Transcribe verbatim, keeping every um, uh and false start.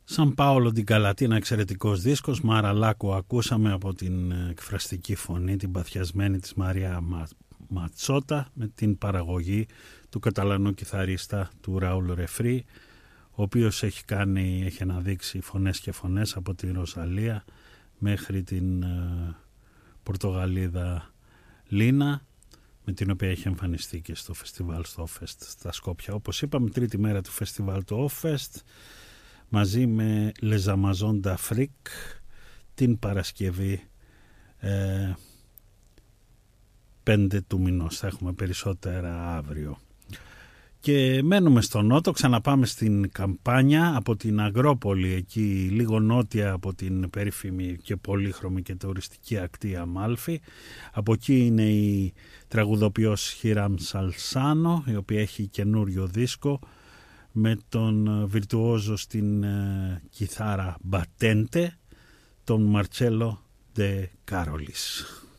Σαν Πάολο την Καλατή, ένα εξαιρετικός δίσκος. Μάρα Λάκο ακούσαμε από την εκφραστική φωνή, την παθιασμένη της Μαρία Ματσότα, με την παραγωγή του καταλανού κιθαρίστα του Ραούλ Ρεφρή, ο οποίος έχει κάνει, έχει αναδείξει φωνές και φωνές από την Ροζαλία μέχρι την ε, Πορτογαλίδα Λίνα, με την οποία έχει εμφανιστεί και στο φεστιβάλ στο Όφεστ στα Σκόπια. Όπως είπαμε, τρίτη μέρα του φεστιβάλ του Όφεστ, μαζί με Les Amazons d'Afrique την Παρασκευή ε, πέντε του μηνός. Θα έχουμε περισσότερα αύριο. Και μένουμε στο νότο, ξαναπάμε στην Καμπάνια, από την Αγρόπολη, εκεί λίγο νότια από την περίφημη και πολύχρωμη και τουριστική ακτή Αμάλφη. Από εκεί είναι η τραγουδοποιός Χίραμ Σαλσάνο, η οποία έχει καινούριο δίσκο με τον βιρτουόζο στην ε, κιθάρα Μπατέντε, τον Μαρτσέλο Ντε Κάρολις.